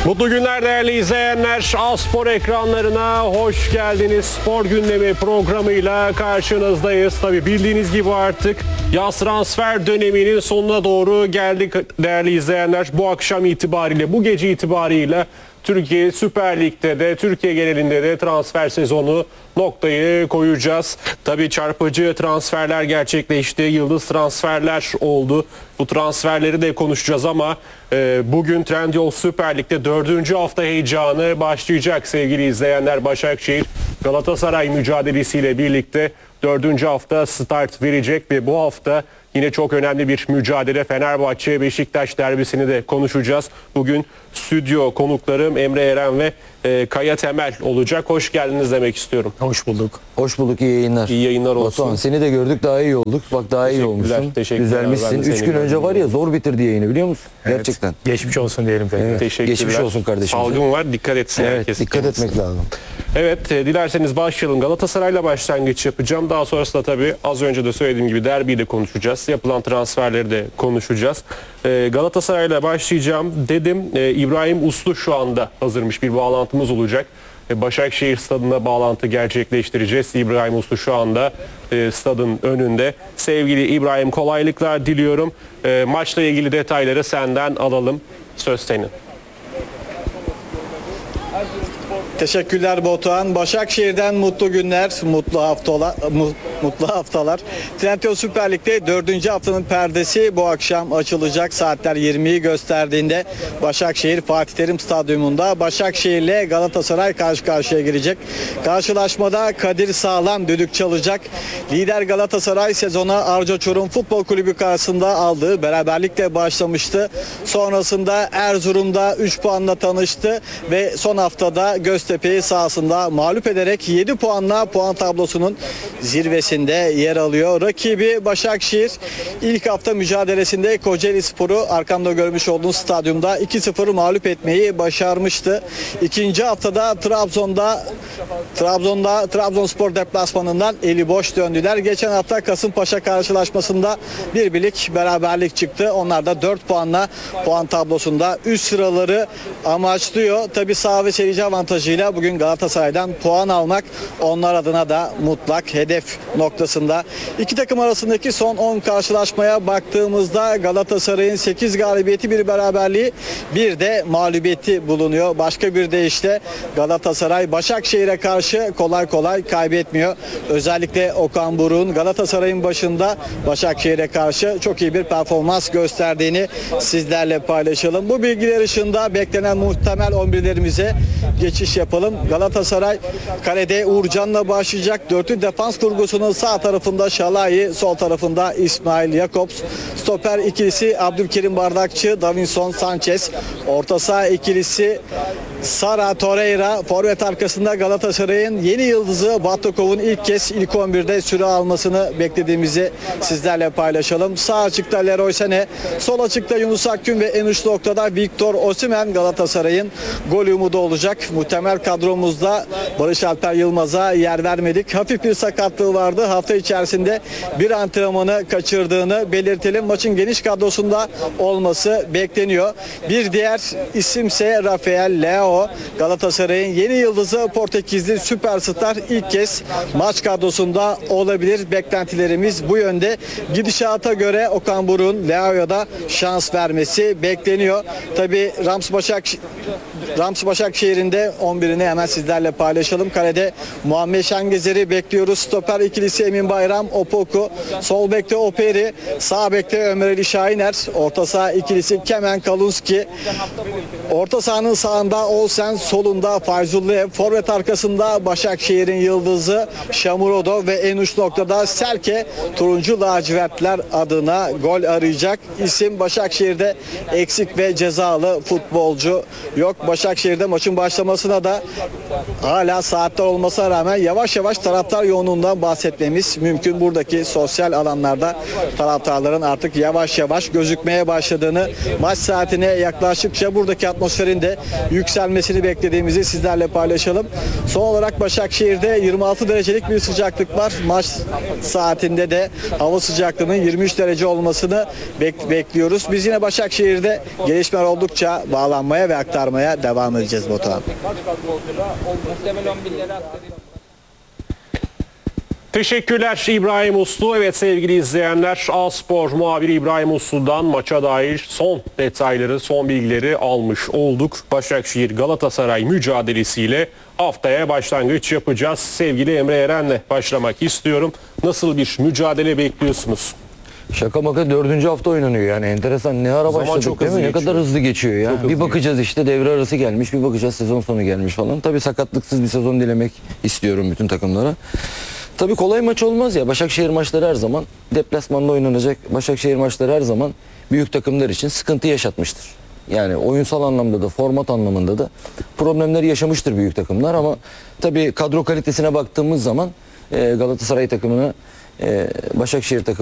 Mutlu günler değerli izleyenler. A-Spor ekranlarına hoş geldiniz. Spor gündemi programıyla karşınızdayız. Tabii bildiğiniz gibi artık yaz transfer döneminin sonuna doğru geldik değerli izleyenler. Bu akşam itibariyle, bu gece itibariyle Türkiye Süper Lig'de de, Türkiye genelinde de transfer sezonu noktayı koyacağız. Tabii çarpıcı transferler gerçekleşti. Yıldız transferler oldu. Bu transferleri de konuşacağız ama bugün Trendyol Süper Lig'de 4. hafta heyecanı başlayacak sevgili izleyenler. Başakşehir Galatasaray mücadelesiyle birlikte 4. hafta start verecek ve bu hafta yine çok önemli bir mücadele, Fenerbahçe-Beşiktaş derbisini de konuşacağız. Bugün stüdyo konuklarım Emre Eren ve Kaya Temel olacak. Hoş geldiniz demek istiyorum. Hoş bulduk. Hoş bulduk, iyi yayınlar. İyi yayınlar olsun. Batuhan, seni de gördük, daha iyi olduk. Bak daha iyi olmuşsun. Teşekkürler. Düzelmişsin. 3 gün önce var ya, zor bitirdi yayını, biliyor musun? Evet. Gerçekten. Geçmiş olsun diyelim tekrar. Evet. Teşekkürler. Geçmiş olsun kardeşim. Salgın var, dikkat etsin Evet, herkes. dikkat etmek lazım. Evet, dilerseniz başlayalım. Galatasaray'la başlangıç yapacağım. Daha sonrasında tabii az önce de söylediğim gibi derbiyi de konuşacağız. Yapılan transferleri de konuşacağız. Galatasaray'la başlayacağım dedim. İbrahim Uslu şu anda hazırmış, bir bağlantımız olacak. Başakşehir stadına bağlantı gerçekleştireceğiz. İbrahim Uslu şu anda stadın önünde. Sevgili İbrahim, kolaylıklar diliyorum. Maçla ilgili detayları senden alalım. Söz senin. Teşekkürler Batuhan. Başakşehir'den mutlu günler, mutlu haftalar. Trendyol Süper Lig'de 4. haftanın perdesi bu akşam açılacak. Saatler 20'yi gösterdiğinde Başakşehir Fatih Terim Stadyumunda Başakşehir ile Galatasaray karşı karşıya gelecek. Karşılaşmada Kadir Sağlam düdük çalacak. Lider Galatasaray sezona Arca Çorum Futbol Kulübü karşısında aldığı beraberlikle başlamıştı. Sonrasında Erzurum'da 3 puanla tanıştı ve son haftada Göztepe'yi sahasında mağlup ederek 7 puanla puan tablosunun zirvesinde yer alıyor. Rakibi Başakşehir ilk hafta mücadelesinde Kocaelispor'u arkamda görmüş olduğunuz stadyumda 2-0 mağlup etmeyi başarmıştı. İkinci haftada Trabzonspor deplasmanından eli boş döndüler. Geçen hafta Kasımpaşa karşılaşmasında bir birlik beraberlik çıktı. Onlar da 4 puanla puan tablosunda üst sıraları amaçlıyor. Tabi saha ve seyirci avantajıyla bugün Galatasaray'dan puan almak onlar adına da mutlak hedef noktasında. İki takım arasındaki son 10 karşılaşmaya baktığımızda Galatasaray'ın 8 galibiyeti, bir beraberliği, bir de mağlubiyeti bulunuyor. Başka bir deyişle Galatasaray Başakşehir'e karşı kolay kolay kaybetmiyor. Özellikle Okan Buruk'un Galatasaray'ın başında Başakşehir'e karşı çok iyi bir performans gösterdiğini sizlerle paylaşalım. Bu bilgiler ışığında beklenen muhtemel 11'lerimize geçiş yapalım. Galatasaray kalede Uğurcan'la başlayacak. Dörtlü defans kurgusunun sağ tarafında Şalai, sol tarafında İsmail Jakobs. Stoper ikilisi Abdülkerim Bardakçı, Davinson Sanchez. Orta saha ikilisi Sara Torreira. Forvet arkasında Galatasaray'ın yeni yıldızı Batakov'un ilk kez ilk 11'de süre almasını beklediğimizi sizlerle paylaşalım. Sağ açıkta Leroy Sané, sol açıkta Yunus Akgün ve en uç noktada Victor Osimhen Galatasaray'ın gol umudu olacak. Muhtemel kadromuzda Barış Alper Yılmaz'a yer vermedik. Hafif bir sakatlığı vardı. Hafta içerisinde bir antrenmanı kaçırdığını belirtelim. Maçın geniş kadrosunda olması bekleniyor. Bir diğer isimse Rafael Leao. Galatasaray'ın yeni yıldızı Portekizli süperstar ilk kez maç kadrosunda olabilir. Beklentilerimiz bu yönde. Gidişata göre Okan Buruk'un Leao'ya da şans vermesi bekleniyor. Tabii Rams Başakşehir'in de 11'ini hemen sizlerle paylaşalım. Kalede Muhammed Şengezer'i bekliyoruz. Stoper ikilisi Emin Bayram, Opoku. Sol bekte Operi. Sağ bekte Ömer Ali Şahiner. Orta saha ikilisi Kemen Kalunski. Orta sahanın sağında Olsen, solunda Fayzullah. Forvet arkasında Başakşehir'in yıldızı Şamurodo ve en uç noktada Selke. Turuncu lacivertler adına gol arayacak isim. Başakşehir'de eksik ve cezalı futbolcu yok. Başakşehir'de maçın başlamasına da hala saatler olmasına rağmen yavaş yavaş taraftar yoğunluğundan bahsetmemiz mümkün. Buradaki sosyal alanlarda taraftarların artık yavaş yavaş gözükmeye başladığını, maç saatine yaklaştıkça buradaki atmosferin de yükselmesini beklediğimizi sizlerle paylaşalım. Son olarak Başakşehir'de 26 derecelik bir sıcaklık var. Maç saatinde de hava sıcaklığının 23 derece olmasını bekliyoruz. Biz yine Başakşehir'de gelişmeler oldukça bağlanmaya ve aktarmaya devam edeceğiz Batuhan. Teşekkürler İbrahim Uslu. Evet sevgili izleyenler, A-Spor muhabiri İbrahim Uslu'dan maça dair son detayları, son bilgileri almış olduk. Başakşehir Galatasaray mücadelesiyle haftaya başlangıç yapacağız. Sevgili Emre Eren'le başlamak istiyorum. Nasıl bir mücadele bekliyorsunuz? Şaka maka 4. hafta oynanıyor yani enteresan. Ne ara Zaman başladık çok değil mi? hızlı Ne kadar geçiyor. hızlı geçiyor ya. Çok hızlı Bir bakacağız işte devre arası gelmiş, bir bakacağız sezon sonu gelmiş falan. Tabii sakatlıksız bir sezon dilemek istiyorum bütün takımlara. Tabii kolay maç olmaz ya. Başakşehir maçları her zaman deplasmanda oynanacak. Başakşehir maçları her zaman büyük takımlar için sıkıntı yaşatmıştır. Yani oyunsal anlamda da format anlamında da problemleri yaşamıştır büyük takımlar ama tabii kadro kalitesine baktığımız zaman Galatasaray takımını Başakşehir takımı